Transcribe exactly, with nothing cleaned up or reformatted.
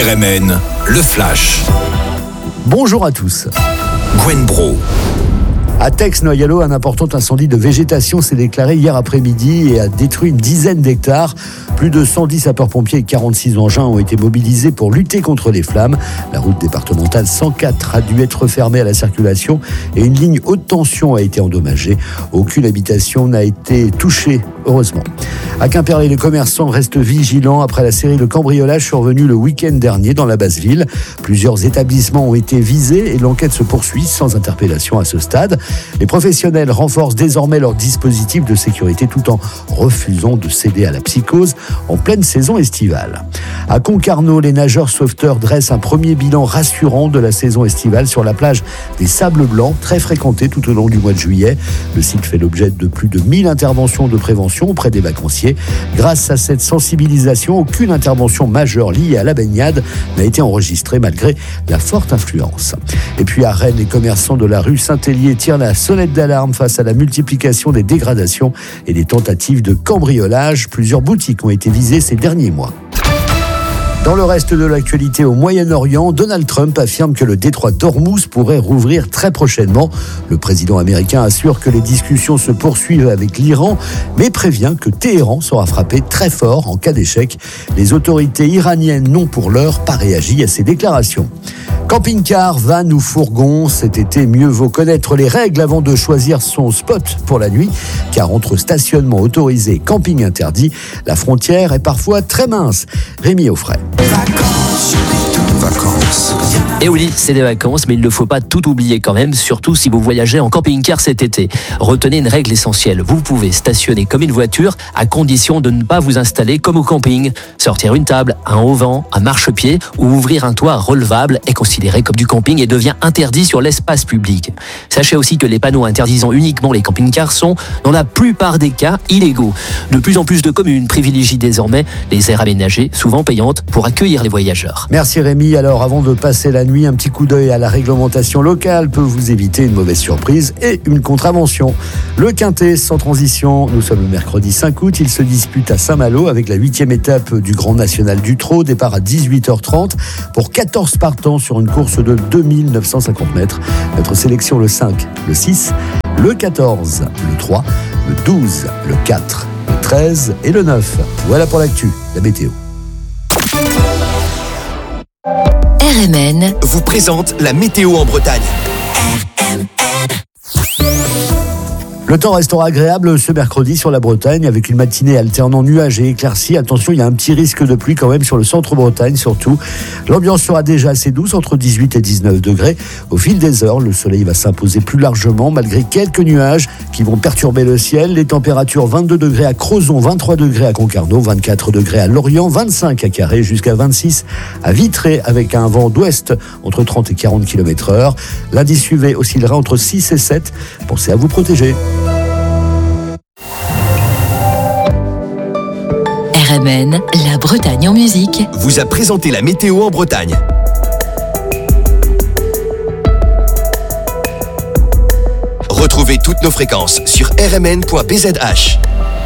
R M N, le Flash. Bonjour à tous. Gwen Bro. À Tex-Noyalo, un important incendie de végétation s'est déclaré hier après-midi et a détruit une dizaine d'hectares. Plus de cent dix sapeurs-pompiers et quarante-six engins ont été mobilisés pour lutter contre les flammes. La route départementale cent quatre a dû être fermée à la circulation et une ligne haute tension a été endommagée. Aucune habitation n'a été touchée, heureusement. À Quimperlé, les commerçants restent vigilants après la série de cambriolages survenue le week-end dernier dans la basse ville. Plusieurs établissements ont été visés et l'enquête se poursuit sans interpellation à ce stade. Les professionnels renforcent désormais leur dispositif de sécurité tout en refusant de céder à la psychose en pleine saison estivale. À Concarneau, les nageurs sauveteurs dressent un premier bilan rassurant de la saison estivale sur la plage des Sables Blancs, très fréquentée tout au long du mois de juillet. Le site fait l'objet de plus de mille interventions de prévention auprès des vacanciers. Grâce à cette sensibilisation, aucune intervention majeure liée à la baignade n'a été enregistrée malgré la forte influence. Et puis à Rennes, les commerçants de la rue Saint-Hélier tirent la sonnette d'alarme face à la multiplication des dégradations et des tentatives de cambriolage. Plusieurs boutiques ont été visées ces derniers mois. Dans le reste de l'actualité au Moyen-Orient, Donald Trump affirme que le détroit d'Ormuz pourrait rouvrir très prochainement. Le président américain assure que les discussions se poursuivent avec l'Iran, mais prévient que Téhéran sera frappé très fort en cas d'échec. Les autorités iraniennes n'ont pour l'heure pas réagi à ces déclarations. Camping-car, van ou fourgon, cet été, mieux vaut connaître les règles avant de choisir son spot pour la nuit, car entre stationnement autorisé et camping interdit, la frontière est parfois très mince. Rémi Offray. Vacances, vacances. Et oui, c'est des vacances, mais il ne faut pas tout oublier quand même, surtout si vous voyagez en camping-car cet été. Retenez une règle essentielle, vous pouvez stationner comme une voiture à condition de ne pas vous installer comme au camping. Sortir une table, un auvent, un marchepied ou ouvrir un toit relevable est considéré comme du camping et devient interdit sur l'espace public. Sachez aussi que les panneaux interdisant uniquement les camping-cars sont, dans la plupart des cas, illégaux. De plus en plus de communes privilégient désormais les aires aménagées, souvent payantes, pour accueillir les voyageurs. Merci Rémi. Alors avant de passer la nuit, un petit coup d'œil à la réglementation locale peut vous éviter une mauvaise surprise et une contravention. Le Quintet sans transition, nous sommes le mercredi cinq août, il se dispute à Saint-Malo avec la huitième étape du Grand National du Trot, départ à dix-huit heures trente pour quatorze partants sur une course de deux mille neuf cent cinquante mètres. Notre sélection le cinq, le six, le quatorze, le trois, le douze, le quatre, le treize et le neuf. Voilà pour l'actu, la météo. R M N vous présente la météo en Bretagne. Le temps restera agréable ce mercredi sur la Bretagne avec une matinée alternant nuages et éclaircies. Attention, il y a un petit risque de pluie quand même sur le centre-Bretagne surtout. L'ambiance sera déjà assez douce, entre dix-huit et dix-neuf degrés. Au fil des heures, le soleil va s'imposer plus largement malgré quelques nuages qui vont perturber le ciel. Les températures vingt-deux degrés à Crozon, vingt-trois degrés à Concarneau, vingt-quatre degrés à Lorient, vingt-cinq à Carré jusqu'à vingt-six à Vitré avec un vent d'ouest entre trente et quarante kilomètres heure. L'indice U V oscillera entre six et sept. Pensez à vous protéger. R M N, la Bretagne en musique, vous a présenté la météo en Bretagne. Retrouvez toutes nos fréquences sur r m n point b z h.